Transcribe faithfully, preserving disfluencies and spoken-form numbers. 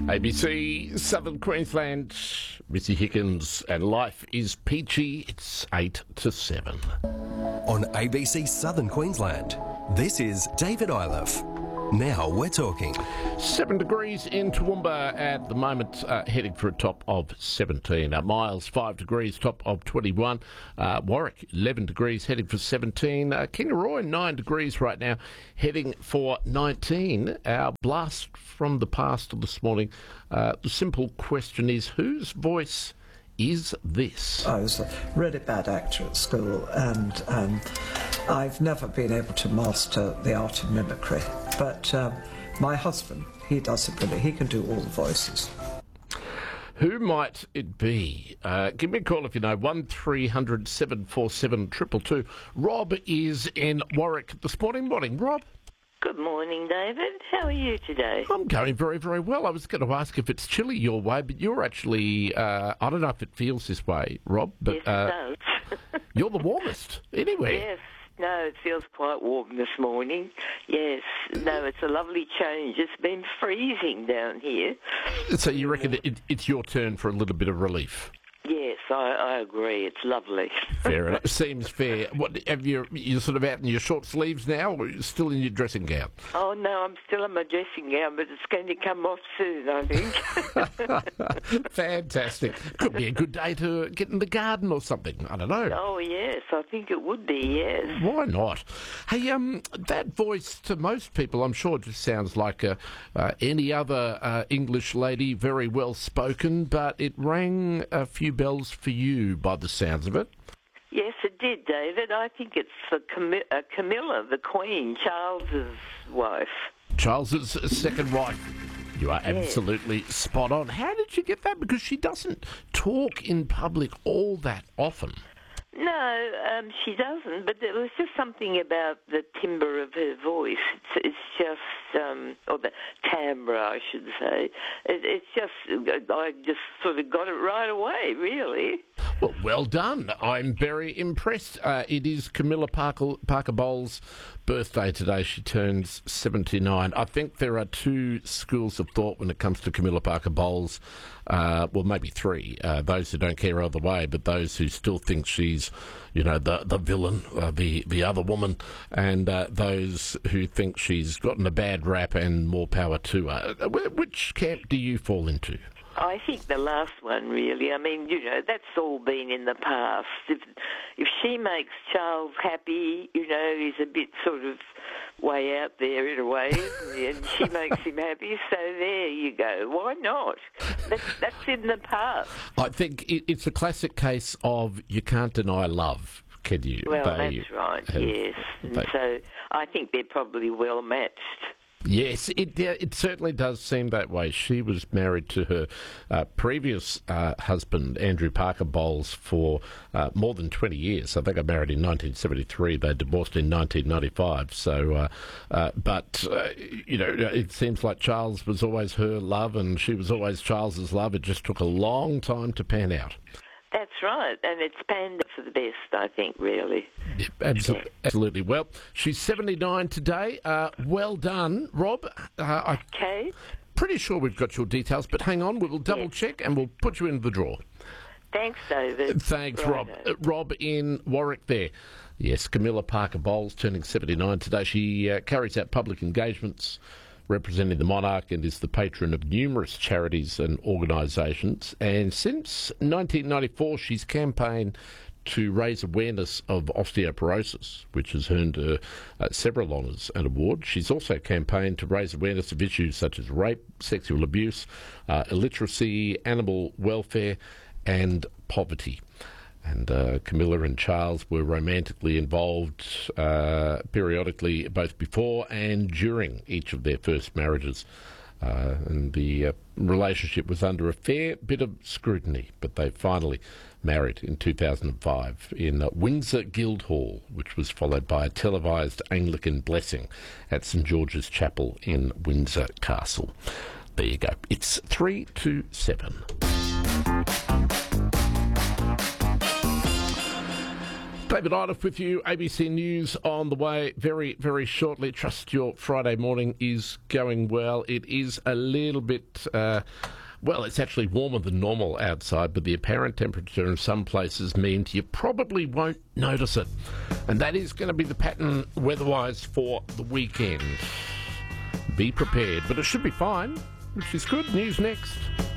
A B C Southern Queensland, Missy Hickens, and Life is Peachy. It's eight to seven. On A B C Southern Queensland, this is David Iliff. Now we're talking. Seven degrees in Toowoomba at the moment, uh, heading for a top of seventeen. Uh, Miles, five degrees, top of twenty-one. Uh, Warwick, eleven degrees, heading for seventeen. Uh, Kingaroy, nine degrees right now, heading for nineteen. Our blast from the past of this morning, uh, the simple question is, whose voice is this? I was a really bad actor at school, and um, I've never been able to master the art of mimicry. But um, my husband, he does it really. He can do all the voices. Who might it be? Uh, give me a call if you know. one three hundred seven four seven two two two. Rob is in Warwick this morning. Morning, Rob. Good morning, David. How are you today? I'm going very, very well. I was going to ask if it's chilly your way, but you're actually, uh, I don't know if it feels this way, Rob, but yes, uh, it does. You're the warmest anywhere. Yes. No, it feels quite warm this morning. Yes. No, it's a lovely change. It's been freezing down here. So you reckon it, it's your turn for a little bit of relief? Yes, I, I agree. It's lovely. Fair enough. Seems fair. What have you? You're sort of out in your short sleeves now, or you're still in your dressing gown? Oh no, I'm still in my dressing gown, but it's going to come off soon, I think. Fantastic. Could be a good day to get in the garden or something. I don't know. Oh yes, I think it would be. Yes. Why not? Hey, um, that voice to most people, I'm sure, just sounds like a, uh, any other uh, English lady, very well spoken, but it rang a few bells for you by the sounds of it. Yes, it did, David. I think it's for Cam- uh, Camilla, the Queen, Charles's wife. Charles's second wife. You are Yes. absolutely spot on. How did you get that? Because she doesn't talk in public all that often. No, um, she doesn't, but there was just something about the timbre of her voice. It's, it's just, um, or the timbre, I should say. It, it's just, I just sort of got it right away, really. Well, well done. I'm very impressed. Uh, it is Camilla Parker, Parker Bowles' birthday today. She turns seventy-nine. I think there are two schools of thought when it comes to Camilla Parker Bowles. Uh, well, maybe three. Uh, those who don't care either way, but those who still think she's, you know, the the villain, uh, the the other woman, and uh, those who think she's gotten a bad rap, and more power to her. Which camp do you fall into? I think the last one, really. I mean, you know, that's all been in the past. If if she makes Charles happy, you know, he's a bit sort of way out there in a way, and she makes him happy, so there you go. Why not? That's, that's in the past. I think it, it's a classic case of you can't deny love, can you? Well, They that's right, have- yes. And they- so I think they're probably well matched. Yes, it yeah, it certainly does seem that way. She was married to her uh, previous uh, husband, Andrew Parker Bowles, for uh, more than twenty years. I think they married in nineteen seventy-three. They divorced in nineteen ninety-five. So, uh, uh, but, uh, you know, it seems like Charles was always her love and she was always Charles's love. It just took a long time to pan out. That's right, and it's panned for the best, I think, really. Yeah, absolutely, Yeah. absolutely. Well, she's seventy-nine today. Uh, well done, Rob. Uh, I'm Okay. pretty sure we've got your details, but hang on, we will double Yes. check and we'll put you in the draw. Thanks, David. Thanks, Righto. Rob. Uh, Rob in Warwick there. Yes, Camilla Parker Bowles turning seventy-nine today. She uh, carries out public engagements representing the monarch and is the patron of numerous charities and organisations. And since nineteen ninety-four, she's campaigned to raise awareness of osteoporosis, which has earned her uh, several honours and awards. She's also campaigned to raise awareness of issues such as rape, sexual abuse, uh, illiteracy, animal welfare and poverty. And uh, Camilla and Charles were romantically involved uh, periodically, both before and during each of their first marriages. Uh, and the uh, relationship was under a fair bit of scrutiny, but they finally married in two thousand five in uh, Windsor Guildhall, which was followed by a televised Anglican blessing at St George's Chapel in Windsor Castle. There you go. It's three to seven. David Iliff with you, A B C News on the way very, very shortly. Trust your Friday morning is going well. It is a little bit, uh, well, it's actually warmer than normal outside, but the apparent temperature in some places means you probably won't notice it. And that is going to be the pattern weather-wise for the weekend. Be prepared, but it should be fine, which is good. News next.